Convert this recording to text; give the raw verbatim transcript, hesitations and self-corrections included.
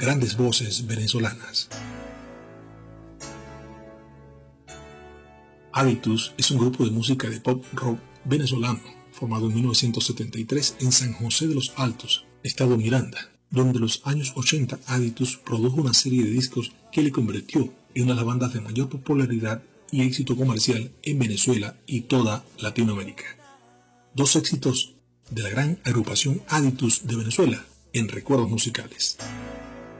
grandes voces venezolanas. Aditus es un grupo de música de pop rock venezolano formado en mil novecientos setenta y tres en San José de los Altos, estado Miranda, donde en los años ochenta Aditus produjo una serie de discos que le convirtió en una de las bandas de mayor popularidad y éxito comercial en Venezuela y toda Latinoamérica. Dos éxitos de la gran agrupación Aditus de Venezuela en recuerdos musicales.